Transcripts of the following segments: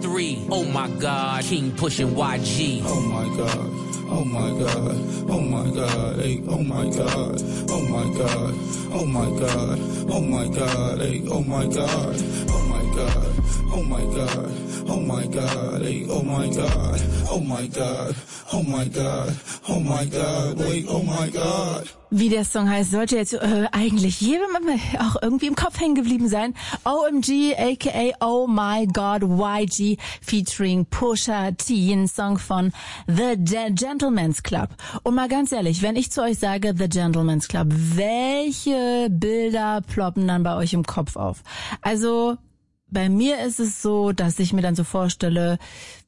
3. Oh my God, King pushing YG. Oh my God. Oh my God, oh my God, hey, oh my God, oh my God, oh my God, oh my God, hey, oh my God, oh my God, oh my God, oh my God, hey, oh my God, oh my God, oh my God, oh my God, wait, oh my God. Wie der Song heißt, sollte jetzt eigentlich jedem auch irgendwie im Kopf hängen geblieben sein. OMG, aka Oh My God, YG, featuring Pusha T, ein Song von The Gentleman's Club. Und mal ganz ehrlich, wenn ich zu euch sage The Gentleman's Club, welche Bilder ploppen dann bei euch im Kopf auf? Also bei mir ist es so, dass ich mir dann so vorstelle,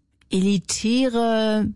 elitäre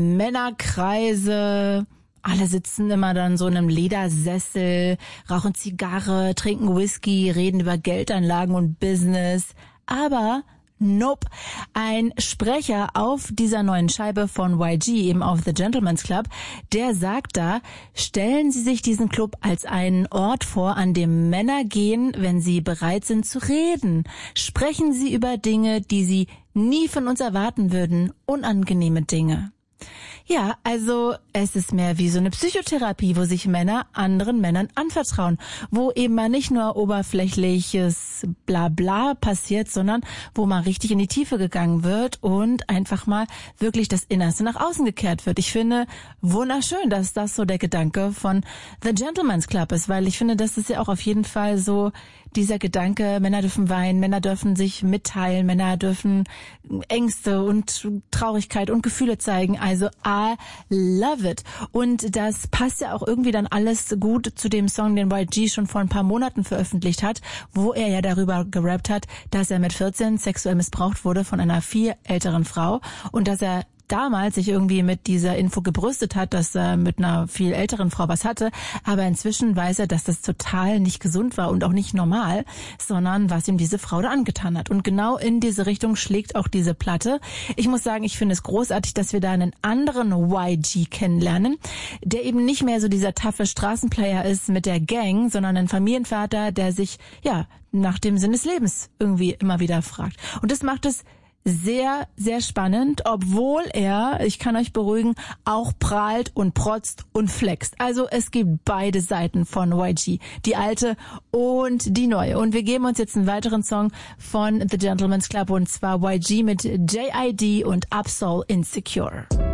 Männerkreise, alle sitzen immer dann so in einem Ledersessel, rauchen Zigarre, trinken Whisky, reden über Geldanlagen und Business. Aber nope, ein Sprecher auf dieser neuen Scheibe von YG, eben auf The Gentleman's Club, der sagt da, stellen Sie sich diesen Club als einen Ort vor, an dem Männer gehen, wenn sie bereit sind zu reden. Sprechen Sie über Dinge, die Sie nie von uns erwarten würden, unangenehme Dinge. Ja, also es ist mehr wie so eine Psychotherapie, wo sich Männer anderen Männern anvertrauen, wo eben mal nicht nur oberflächliches Blabla passiert, sondern wo mal richtig in die Tiefe gegangen wird und einfach mal wirklich das Innerste nach außen gekehrt wird. Ich finde wunderschön, dass das so der Gedanke von The Gentleman's Club ist, weil ich finde, das ist ja auch auf jeden Fall so dieser Gedanke, Männer dürfen weinen, Männer dürfen sich mitteilen, Männer dürfen Ängste und Traurigkeit und Gefühle zeigen. Also I love it. Und das passt ja auch irgendwie dann alles gut zu dem Song, den YG schon vor ein paar Monaten veröffentlicht hat, wo er ja darüber gerappt hat, dass er mit 14 sexuell missbraucht wurde von einer viel älteren Frau und dass er damals sich irgendwie mit dieser Info gebrüstet hat, dass er mit einer viel älteren Frau was hatte, aber inzwischen weiß er, dass das total nicht gesund war und auch nicht normal, sondern was ihm diese Frau da angetan hat. Und genau in diese Richtung schlägt auch diese Platte. Ich muss sagen, ich finde es großartig, dass wir da einen anderen YG kennenlernen, der eben nicht mehr so dieser taffe Straßenplayer ist mit der Gang, sondern ein Familienvater, der sich ja nach dem Sinn des Lebens irgendwie immer wieder fragt. Und das macht es sehr, sehr spannend, obwohl er, ich kann euch beruhigen, auch prahlt und protzt und flext. Also es gibt beide Seiten von YG, die alte und die neue. Und wir geben uns jetzt einen weiteren Song von The Gentleman's Club und zwar YG mit JID und Absol Insecure.